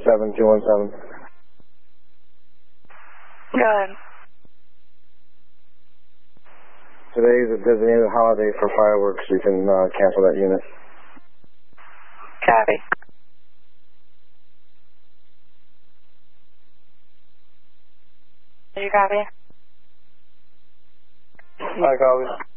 217. Go ahead. Today is a designated holiday for fireworks. You can cancel that unit. Copy. Did you copy? I copy.